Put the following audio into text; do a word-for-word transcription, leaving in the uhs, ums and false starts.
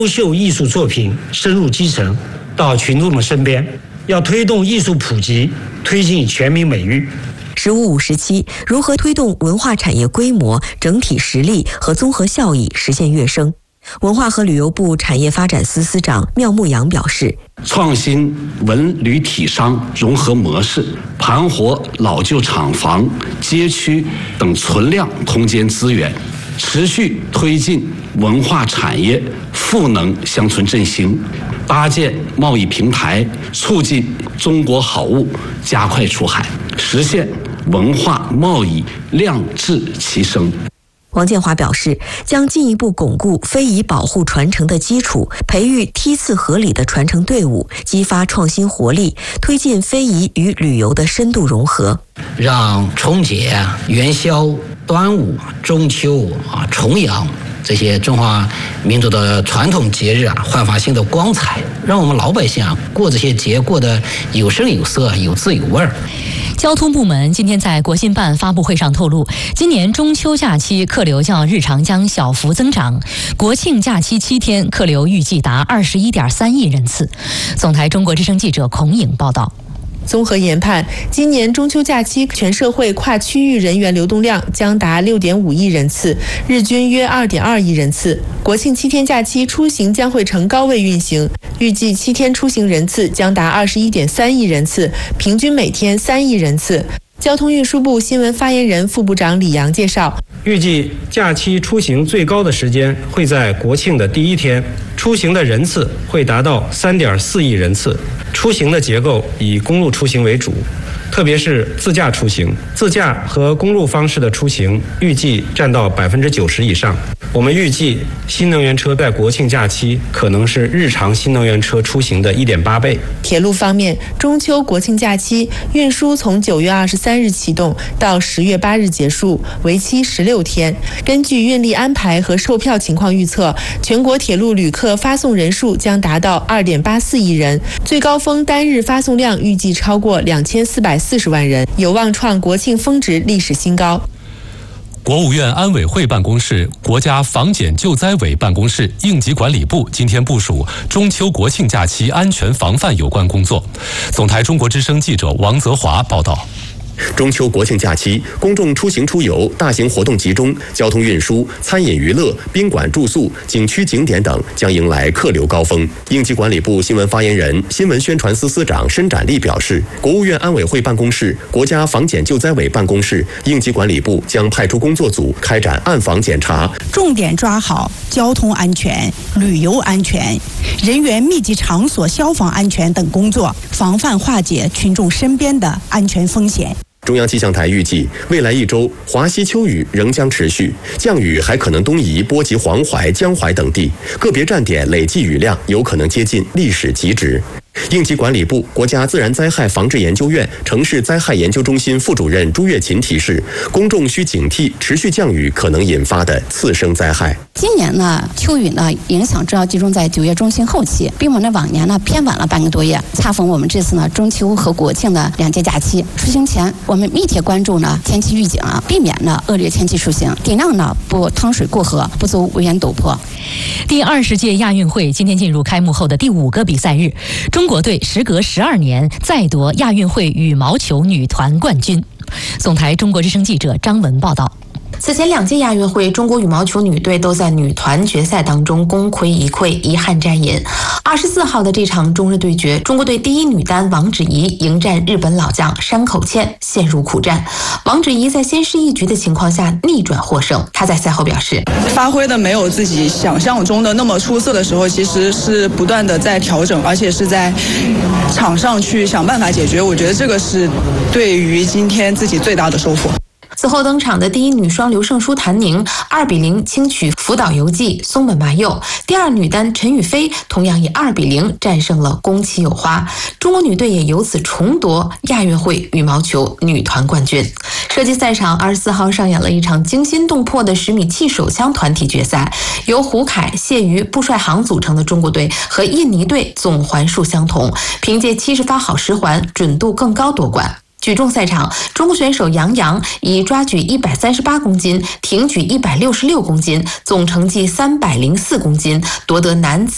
优秀艺术作品深入基层，到群众的身边，要推动艺术普及，推进全民美育。 十五五时期，如何推动文化产业规模、整体实力和综合效益实现跃升？文化和旅游部产业发展司司长缪牧阳表示， 创新文旅体商融合模式，盘活老旧厂房、街区等存量空间资源，持续推进文化产业赋能乡村振兴，搭建贸易平台，促进中国好物加快出海，实现文化贸易量质齐升。 王建华表示，将进一步巩固非遗保护传承的基础，培育梯次合理的传承队伍，激发创新活力，推进非遗与旅游的深度融合， 让春节、元宵、端午、中秋啊、重阳这些中华民族的传统节日啊，焕发新的光彩，让我们老百姓啊过这些节过得有声有色、有滋有味儿。 交通部门今天在国新办发布会上透露，今年中秋假期客流较日常将小幅增长，国庆假期七天客流预计达二十一点三亿人次。总台中国之声记者孔颖报道。 综合研判，今年中秋假期全社会跨区域人员流动量将达 六点五亿人次，日均约 二点二亿人次。国庆七天假期出行将会呈高位运行，预计七天出行人次将达 二十一点三亿人次，平均每天三亿人次。交通运输部新闻发言人副部长李阳介绍， 预计假期出行最高的时间会在国庆的第一天，出行的人次会达到 三点四亿人次。出行的结构以公路出行为主，特别是自驾出行，自驾和公路方式的出行预计占到百分之九十以上。我们预计新能源车在国庆假期可能是日常新能源车出行的 一点八倍。 铁路方面，中秋国庆假期运输从九月二十三日启动到十月八日结束，为期十六天。根据运力安排和售票情况预测，全国铁路旅客发送人数将达到 二点八四亿人，最高峰单日发送量预计超过两千四百四十万人，有望创国庆峰值历史新高。 国务院安委会办公室、国家防检救灾委办公室、应急管理部今天部署中秋国庆假期安全防范有关工作。总台中国之声记者王泽华报道。 中秋国庆假期，公众出行出游、大型活动集中，交通运输、餐饮娱乐、宾馆住宿、景区景点等将迎来客流高峰。应急管理部新闻发言人、新闻宣传司司长申展利表示，国务院安委会办公室、国家防检救灾委办公室、应急管理部将派出工作组开展暗访检查， 重点抓好交通安全、旅游安全、人员密集场所消防安全等工作，防范化解群众身边的安全风险。 中央气象台预计，未来一周华西秋雨仍将持续，降雨还可能东移波及黄淮、江淮等地，个别站点累计雨量有可能接近历史极值。应急管理部、国家自然灾害防治研究院城市灾害研究中心副主任朱月琴提示，公众需警惕持续降雨可能引发的次生灾害。 今年呢，秋雨呢影响主要集中在九月中旬后期，比我们的往年呢偏晚了半个多月，恰逢我们这次呢中秋和国庆的两节假期。出行前，我们密切关注呢天气预警啊，避免呢恶劣天气出行，尽量呢不趟水过河，不走危险陡坡。 第二十届亚运会今天进入开幕后的第五个比赛日，中国队时隔十二年再夺亚运会羽毛球女团冠军。总台中国之声记者张文报道。 此前两届亚运会，中国羽毛球女队都在女团决赛当中功亏一篑，遗憾战隐。二十四号的这场中日对决，中国队第一女单王芷怡迎战日本老将山口茜，陷入苦战。王芷怡在先失一局的情况下逆转获胜。她在赛后表示， 发挥的没有自己想象中的那么出色的时候，其实是不断的在调整，而且是在场上去想办法解决。我觉得这个是对于今天自己最大的收获。 此后登场的第一女双刘胜书谭宁二比零轻取福岛由纪松本麻佑，第二女单陈雨菲同样以二比零战胜了宫崎友花，中国女队也由此重夺亚运会羽毛球女团冠军。射击赛场二十四号上演了一场惊心动魄的十米气手枪团体决赛，由胡凯、谢瑜、布帅航组成的中国队和印尼队总环数相同，凭借七十发好十环准度更高夺冠。举重赛场，中国选手杨洋以抓举一百三十八公斤、挺举一百六十六公斤，总成绩三百零四公斤，夺得男子